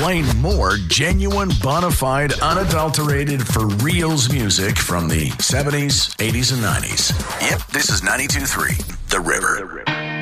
playing more genuine, bona fide, unadulterated, for reals music from the 70s, 80s, and 90s. Yep, this is 92.3 The River.